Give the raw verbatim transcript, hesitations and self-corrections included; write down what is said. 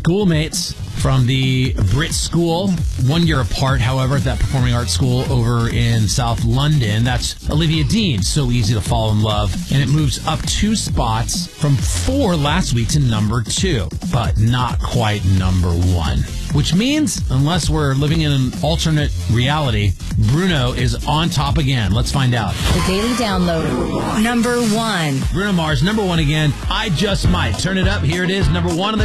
schoolmates from the Brit School, one year apart, however, at that performing arts school over in South London. That's Olivia Dean, So Easy to Fall in Love. And it moves up two spots from four last week to number two, but not quite number one. Which means, unless we're living in an alternate reality, Bruno is on top again. Let's find out. The Daily Download, number one. Bruno Mars, number one again. I Just Might. Turn it up. Here it is, number one on the